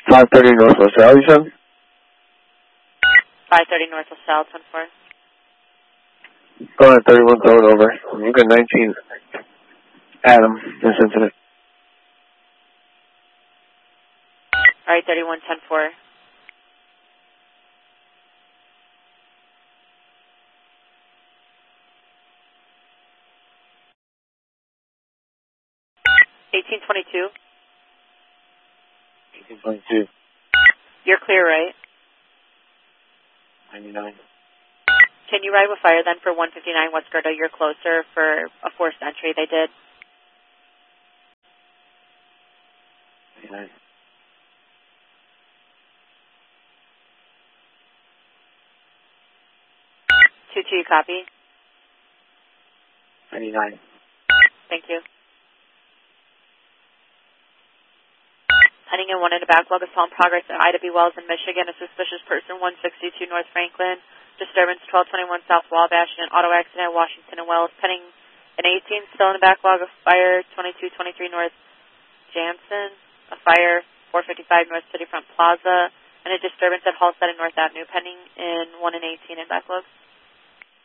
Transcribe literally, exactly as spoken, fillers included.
five thirty North LaSalle, you said? five thirty North LaSalle, ten four. Go ahead, thirty-one, throw it over. You got nineteen. Adam, this incident. Alright, thirty-one, ten four. eighteen twenty-two. eighteen twenty-two. You're clear, right? ninety-nine. Can you ride with fire then for one fifty-nine West Gerda? You're closer for a forced entry they did. ninety-nine. two two, you copy? ninety-nine. Thank you. Heading in one in the backlog of in progress at Ida B. Wells in Michigan. A suspicious person, one sixty-two North Franklin. Disturbance twelve twenty-one South Wabash in an auto accident at Washington and Wells. Pending an eighteen, still in the backlog of fire twenty-two twenty-three North Jansen. A fire four fifty-five North City Front Plaza. And a disturbance at Halstead and North Avenue. Pending in one and eighteen in backlog.